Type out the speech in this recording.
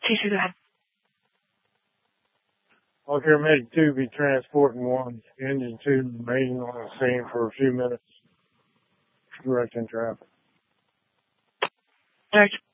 T2, go ahead. Okay, Medic 2 be transporting 1, Engine 2 remaining on the scene for a few minutes, directing traffic. Direct